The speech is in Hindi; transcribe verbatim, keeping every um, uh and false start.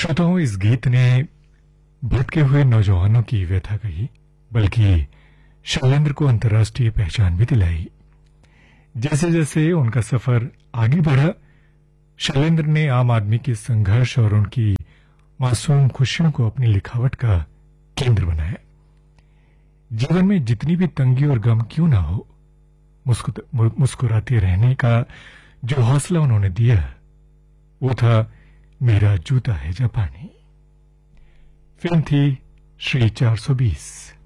श्रोताओं, इस गीत ने भटके हुए नौजवानों की व्यथा कही, बल्कि शैलेंद्र को अंतर्राष्ट्रीय पहचान भी दिलाई। जैसे जैसे उनका सफर आगे बढ़ा, शैलेंद्र ने आम आदमी के संघर्ष और उनकी मासूम खुशियों को अपनी लिखावट का केंद्र बनाया। जीवन में जितनी भी तंगी और गम क्यों ना हो, मुस्कुराते रहने का जो हौसला उन्होंने दिया, वो था मेरा जूता है जापानी। फिल्म थी श्री चार सौ बीस।